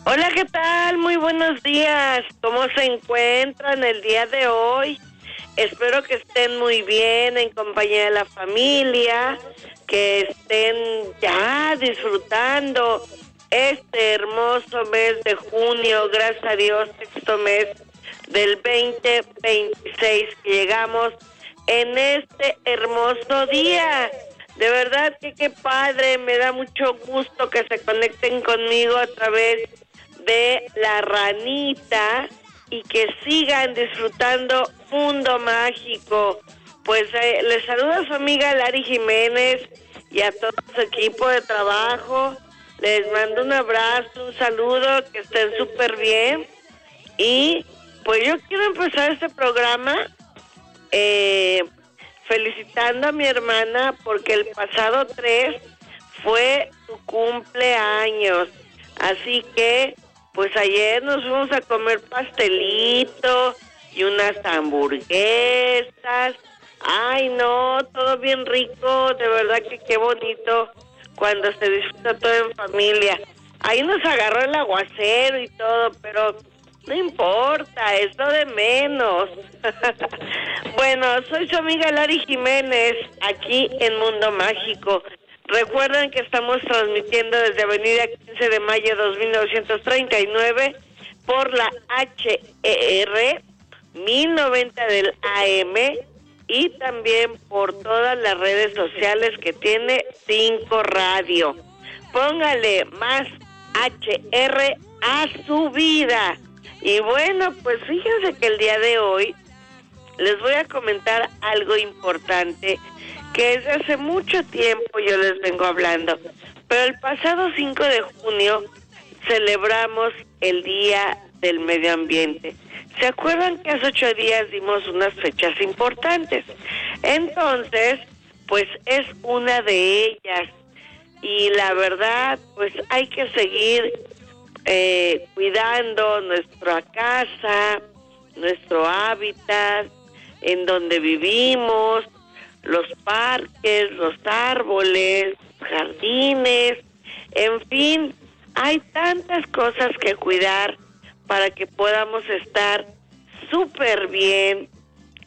Hola, ¿qué tal? Muy buenos días. ¿Cómo se encuentran el día de hoy? Espero que estén muy bien en compañía de la familia, que estén ya disfrutando este hermoso mes de junio, gracias a Dios, sexto mes del 2026, que llegamos en este hermoso día. De verdad que qué padre, me da mucho gusto que se conecten conmigo a través de La Ranita y que sigan disfrutando Mundo Mágico. Pues les saluda su amiga Lari Jiménez y a todo su equipo de trabajo. Les mando un abrazo, un saludo, que estén súper bien. Y pues yo quiero empezar este programa felicitando a mi hermana porque el pasado 3 fue su cumpleaños. Así que, pues ayer nos fuimos a comer pastelito y unas hamburguesas. Ay, no, todo bien rico, de verdad que qué bonito cuando se disfruta todo en familia. Ahí nos agarró el aguacero y todo, pero no importa, es lo de menos. Bueno, soy su amiga Lari Jiménez, aquí en Mundo Mágico. Recuerden que estamos transmitiendo desde Avenida 15 de Mayo 2939 por la HER 1090 del AM y también por todas las redes sociales que tiene 5 Radio. Póngale más HR a su vida. Y bueno, pues fíjense que el día de hoy les voy a comentar algo importante que desde hace mucho tiempo yo les vengo hablando. Pero el pasado 5 de junio celebramos el Día del Medio Ambiente. ¿Se acuerdan que hace 8 días dimos unas fechas importantes? Entonces, pues es una de ellas. Y la verdad, pues hay que seguir cuidando nuestra casa, nuestro hábitat, en donde vivimos, los parques, los árboles, jardines, en fin, hay tantas cosas que cuidar para que podamos estar súper bien